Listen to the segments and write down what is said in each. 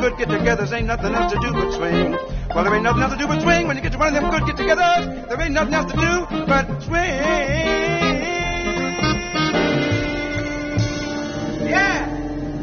good get-togethers, ain't nothing else to do but swing. Well, there ain't nothing else to do but swing. When you get to one of them good get-togethers, there ain't nothing else to do but swing. Yeah!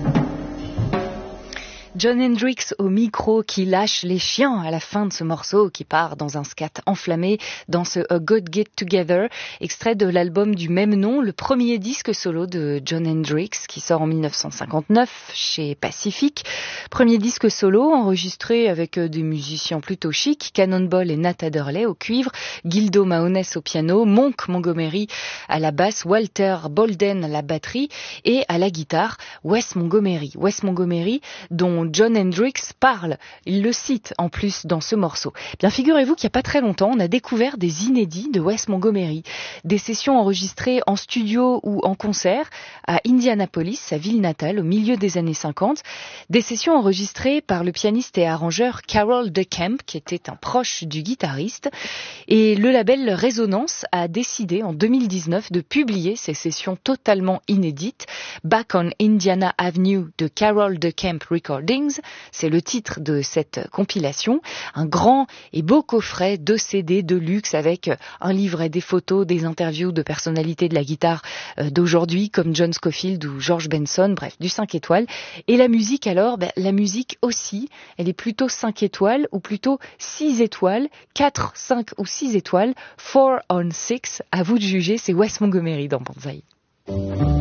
John Hendricks au micro qui lâche les chiens à la fin de ce morceau qui part dans un scat enflammé dans ce A Good Get Together, extrait de l'album du même nom, le premier disque solo de John Hendricks qui sort en 1959 chez Pacific. Premier disque solo enregistré avec des musiciens plutôt chics, Cannonball et Nat Adderley au cuivre, Gildo Mahones au piano, Monk Montgomery à la basse, Walter Bolden à la batterie et à la guitare, Wes Montgomery. Wes Montgomery dont John Hendricks parle, il le cite en plus dans ce morceau. Bien, figurez-vous qu'il n'y a pas très longtemps, on a découvert des inédits de Wes Montgomery, des sessions enregistrées en studio ou en concert à Indianapolis, sa ville natale, au milieu des années 50, des sessions enregistrées par le pianiste et arrangeur Carroll DeCamp, qui était un proche du guitariste, et le label Résonance a décidé en 2019 de publier ces sessions totalement inédites, Back on Indiana Avenue de Carroll DeCamp Recordings. C'est le titre de cette compilation, un grand et beau coffret de CD de luxe avec un livret, des photos, des interviews de personnalités de la guitare d'aujourd'hui comme John Scofield ou George Benson, bref, du 5 étoiles. Et la musique alors, la musique aussi, elle est plutôt 5 étoiles ou plutôt 6 étoiles, 4, 5 ou 6 étoiles, 4 on 6, à vous de juger, c'est Wes Montgomery dans Banzai.